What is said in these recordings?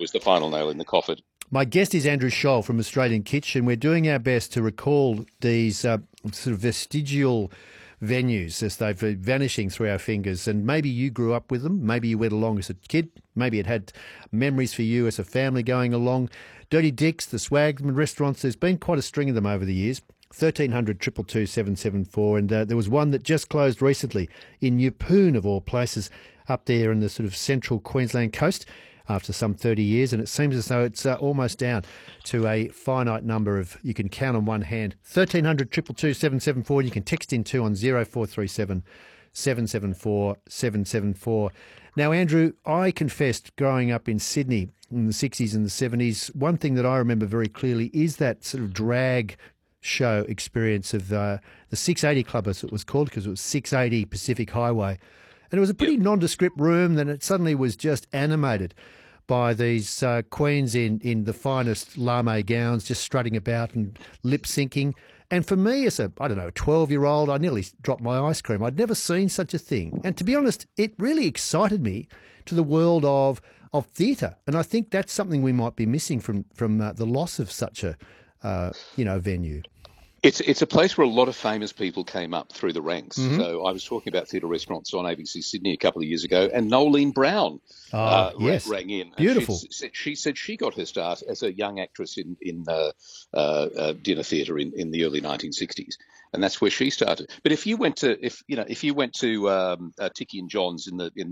was the final nail in the coffin. My guest is Andrew Scholl from Australian Kitsch, and we're doing our best to recall these sort of vestigial venues as they've been vanishing through our fingers. And maybe you grew up with them. Maybe you went along as a kid. Maybe it had memories for you as a family going along. Dirty Dick's, the Swagman restaurants, there's been quite a string of them over the years. 1300 222 774. And there was one that just closed recently in Yeppoon, of all places, up there in the sort of central Queensland coast, after some 30 years, and it seems as though it's almost down to a finite number of, you can count on one hand, 1300 222 774. You can text in too on 0437 774 774. Now, Andrew, I confessed growing up in Sydney in the 60s and the 70s, one thing that I remember very clearly is that sort of drag show experience of the 680 Club, as it was called, because it was 680 Pacific Highway. And it was a pretty nondescript room, then it suddenly was just animated by these queens in the finest lame gowns just strutting about and lip-syncing. And for me as a 12-year-old, I nearly dropped my ice cream. I'd never seen such a thing. And to be honest, it really excited me to the world of theatre. And I think that's something we might be missing from the loss of such a venue. It's a place where a lot of famous people came up through the ranks. Mm-hmm. So I was talking about theatre restaurants on ABC Sydney a couple of years ago, and Noeline Brown rang in. Beautiful. She said she got her start as a young actress in dinner theatre in the early 1960s, and that's where she started. But if you went to Tiki and John's in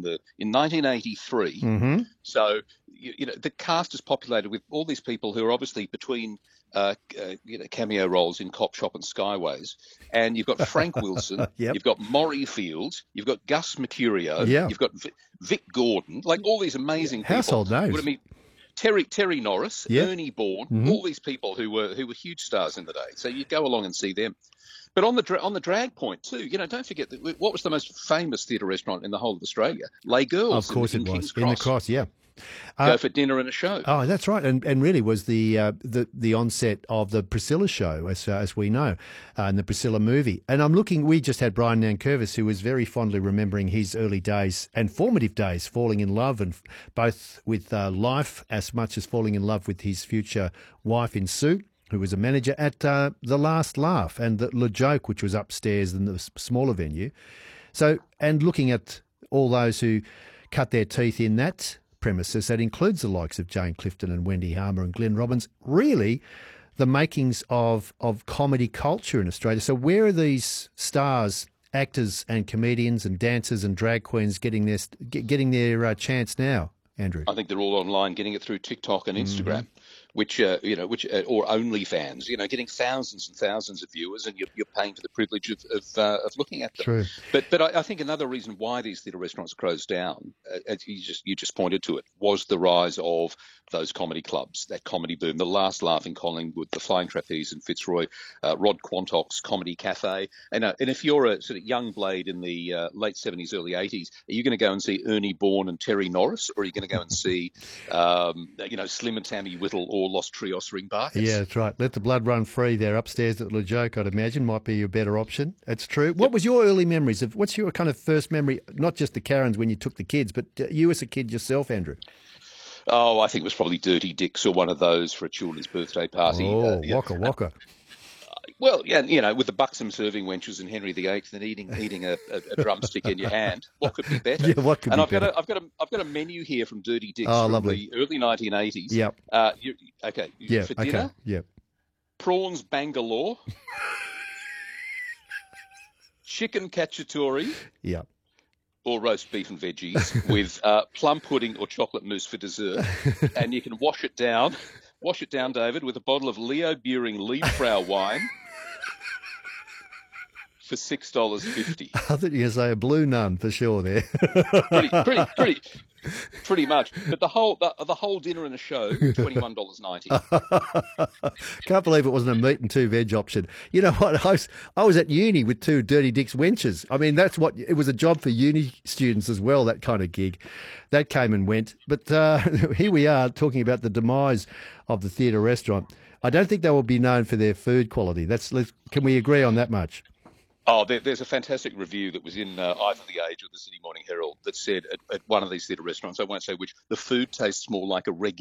1983, mm-hmm. so the cast is populated with all these people who are obviously between cameo roles in Cop Shop and Skyways, and you've got Frank Wilson, yep. You've got Maury Fields, you've got Gus Mercurio, you've got Vic Gordon, like all these amazing people. Household names. What I mean, Terry Norris, yep. Ernie Bourne, mm-hmm. all these people who were huge stars in the day. So you go along and see them. But on the drag point too, don't forget that what was the most famous theatre restaurant in the whole of Australia? Les Girls. Of course it was. King's Cross. In the Cross, yeah. Go for dinner and a show. Oh, that's right, and really was the onset of the Priscilla show, as we know, and the Priscilla movie. And I'm looking. We just had Brian Nankervis, who was very fondly remembering his early days and formative days, falling in love, and both with life as much as falling in love with his future wife in Sue, who was a manager at The Last Laugh and the Le Joke, which was upstairs in the smaller venue. So, and looking at all those who cut their teeth in that premises, that includes the likes of Jane Clifton and Wendy Harmer and Glenn Robbins, really the makings of comedy culture in Australia. So where are these stars, actors and comedians and dancers and drag queens getting their chance now, Andrew? I think they're all online, getting it through TikTok and Instagram. Mm-hmm. Which or OnlyFans, getting thousands and thousands of viewers, and you're paying for the privilege of looking at them. True. But I think another reason why these theatre restaurants closed down, as you just pointed to it, was the rise of those comedy clubs, that comedy boom. The Last Laugh in Collingwood, the Flying Trapeze in Fitzroy, Rod Quantock's Comedy Cafe, and if you're a sort of young blade in the late 70s, early 80s, are you going to go and see Ernie Bourne and Terry Norris, or are you going to go and see Slim and Tammy Whittle or Los Trios Ring Barkers? Yeah, that's right. Let the blood run free there upstairs at Le Joke, I'd imagine, might be your better option. It's true. What was your early memories of, what's your kind of first memory, not just the Karens when you took the kids, but you as a kid yourself, Andrew? Oh, I think it was probably Dirty Dick's or one of those for a children's birthday party. Oh, Waka Waka. Well, yeah, with the buxom serving wenches and Henry VIII and eating a drumstick in your hand, what could be better? Yeah, what could be better? I've got a menu here from Dirty Dick's from the early 1980s. Yep. For dinner. Okay. Yep. Prawns Bangalore, chicken cacciatore. Yep. Or roast beef and veggies with plum pudding or chocolate mousse for dessert, and you can wash it down, David, with a bottle of Leo Buehring Liebfrau wine for $6.50. I thought you were going to say a blue nun for sure there. Pretty much. But the whole dinner and a show, $21.90. Can't believe it wasn't a meat and two veg option. You know what? I was at uni with two Dirty Dick's wenches. I mean, it was a job for uni students as well, that kind of gig. That came and went. But here we are talking about the demise of the theatre restaurant. I don't think they will be known for their food quality. Can we agree on that much? Oh, there's a fantastic review that was in either The Age or the Sydney Morning Herald that said at one of these theatre restaurants, I won't say which, the food tastes more like a regular